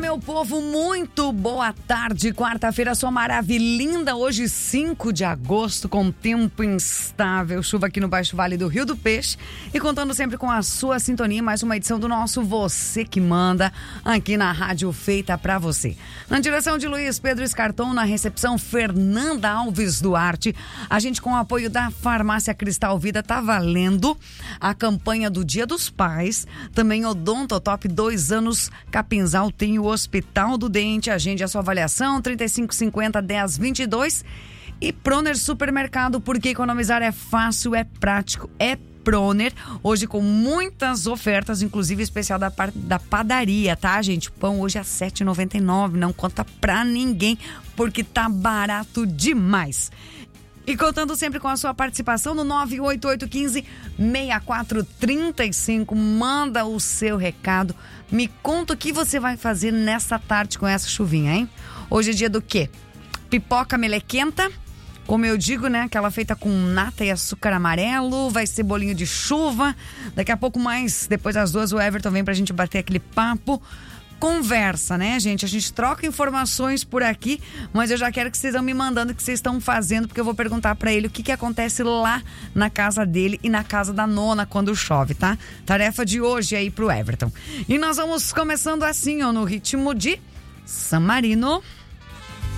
meu povo, muito boa tarde. Quarta-feira, sua maravilhinda. Hoje, 5 de agosto, com tempo instável. Chuva aqui no Baixo Vale do Rio do Peixe. E contando sempre com a sua sintonia, mais uma edição do nosso Você que Manda, aqui na Rádio Feita pra Você. Na direção de Luiz Pedro Escarton, na recepção Fernanda Alves Duarte. A gente, com o apoio da Farmácia Cristal Vida, tá valendo a campanha do Dia dos Pais. Também Odontotop, 2 anos, Capinzal tem o Hospital do Dente. Agende a sua avaliação, 3550-1022. E Proner Supermercado, porque economizar é fácil, é prático, é Proner. Hoje com muitas ofertas, inclusive especial da padaria, tá, gente? Pão hoje a R$ 7,99, não conta pra ninguém, porque tá barato demais. E contando sempre com a sua participação no 98815-6435. Manda o seu recado. Me conta o que você vai fazer nessa tarde com essa chuvinha, hein? Hoje é dia do quê? Pipoca melequenta. Como eu digo, né? Aquela feita com nata e açúcar amarelo. Vai ser bolinho de chuva. Daqui a pouco mais, depois das 2, o Everton vem pra gente bater aquele papo. Conversa, né, gente? A gente troca informações por aqui, mas eu já quero que vocês vão me mandando o que vocês estão fazendo, porque eu vou perguntar pra ele o que acontece lá na casa dele e na casa da nona quando chove, tá? Tarefa de hoje aí pro Everton. E nós vamos começando assim, ó, no ritmo de San Marino.